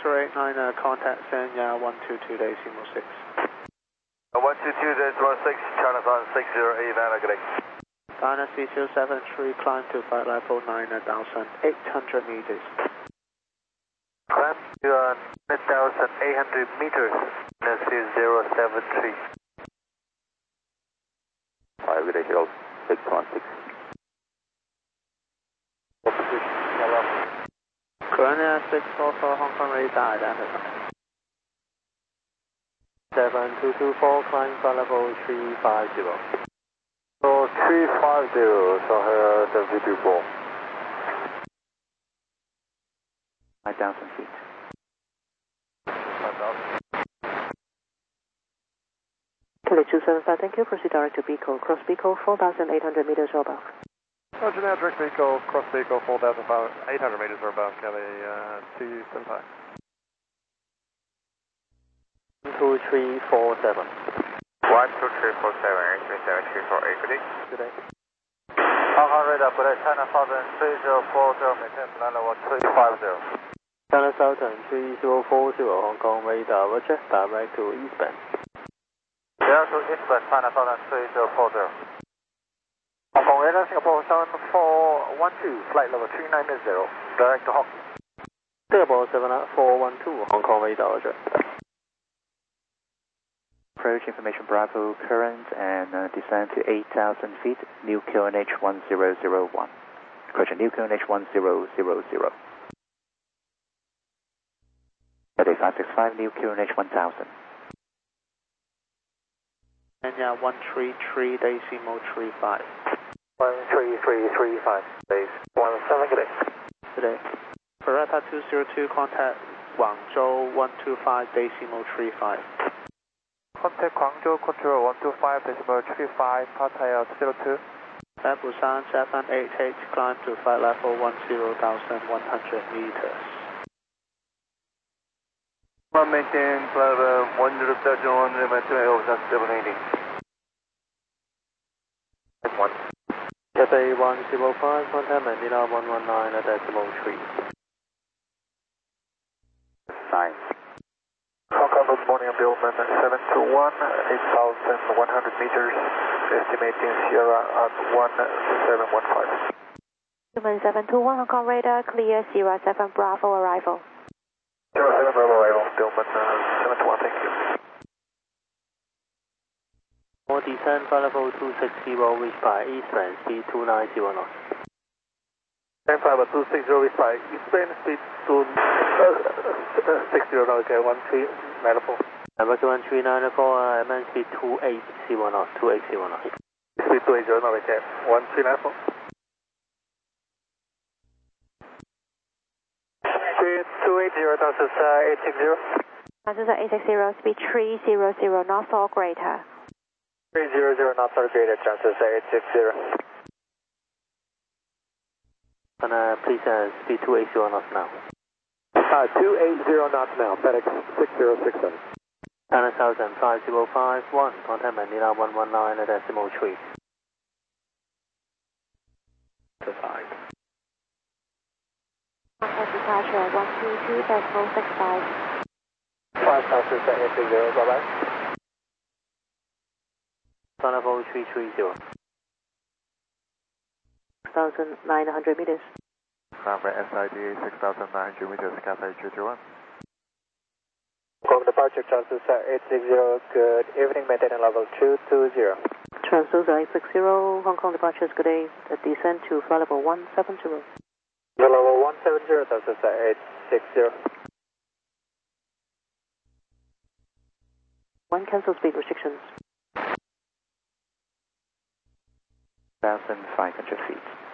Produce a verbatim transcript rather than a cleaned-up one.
zero eight nine, uh, contact Sanya one two two decimal six. one two two decimal six, China Sun six zero eight nine, good day. China C zero seven three, climb to flight level nine thousand eight hundred meters. Climb to uh, nine thousand eight hundred meters, C zero seven three. Alright, good day, Hill six one six. Korea six four four, Hong Kong radar identified. seven two two four, climb flight level three five zero. So three five zero, so here the V two four. nine thousand feet. Kelly two seven five, thank you. Proceed direct to Beagle. Cross Beagle, four thousand eight hundred meters or above. Roger now, direct Beagle, cross Beagle, four thousand eight hundred meters or above, Kelly uh, two seven five. two three four seven. one two three four seven, eight seven three four eight, good day. Good day. Hong Kong radar, good day, China Southern three zero four zero, maintain flight level three five zero. China Southern three zero four zero, Hong Kong radar, roger, direct to eastbound. Yeah, to eastbound, China Southern three zero four zero. Hong Kong radar, Singapore seven four one two, flight level three nine zero, direct to Hockey. Singapore seven four one two, Hong Kong radar, roger. Approach information Bravo, current and uh, descend to eight thousand feet, new Q N H one zero zero one. Correction, new Q N H one zero zero zero. At five six five, new Q N H one thousand. And yeah, one three three decimal three five. one three three three five, base one seven, good day. Good day. Beretta two zero two, contact Guangzhou one two five decimal three five. Contact Guangzhou control one two five decimal three five, Pattaya zero two. At Busan seven eight eight, climb to flight level ten thousand one hundred meters. One maintain flight level one zero thousand one hundred, maintain over seven eighty. one. Cathay one zero five, contact Manila one one nine at decimal three. nine. Hong Kong, good morning, Billman seven two one, eight thousand one hundred meters, estimating Sierra at one seven one five. Billman seven two one, Hong Kong radar, clear Sierra seven Bravo arrival. Sierra seven Bravo arrival, Billman seven two one, thank you. For descent, flight level two six zero, reach by eastbound, speed two nine zero knots. And flight level two six zero, reach by eastbound, speed two six zero knots, okay, one three nine four. American one three nine four, uh, M N speed two eight zero knots, two eight zero knots. Speed two eight zero knots, okay, one three nine four. Speed two eight zero, Transys uh, eight six zero. Transys eight six zero, speed three zero zero knots or greater. three zero zero knots or greater, Transys eight six zero. And uh, please uh, speed two eight zero knots now. Uh, two eight zero knots now, FedEx six zero six seven. China Southern five zero five one, contact Manila one one nine at decimal three. To five. Contact departure one two two decimal six five. five thousand eight six zero, bye bye. Flight level three three zero. six thousand nine hundred meters. Number S I D six thousand nine hundred meters, Cathay two two one. Hong Kong departure, Transys eight six zero, good evening, maintaining level two two zero. Transys eight six zero, Hong Kong departure, good day. Descend to flight level one seven zero. Level one seven zero, Transys eight six zero. One cancel speed restrictions. one thousand five hundred feet.